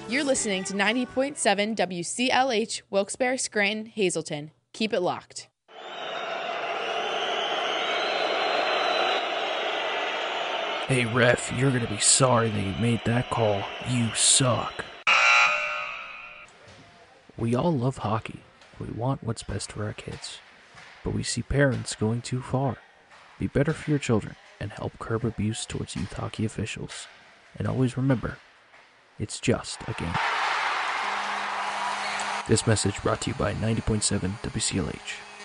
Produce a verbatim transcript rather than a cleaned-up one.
You're listening to ninety point seven W C L H, Wilkes-Barre, Scranton, Hazleton. Keep it locked. Hey ref, you're gonna be sorry that you made that call. You suck. We all love hockey. We want what's best for our kids. But we see parents going too far. Be better for your children and help curb abuse towards youth hockey officials. And always remember, it's just a game. This message brought to you by ninety point seven W C L H.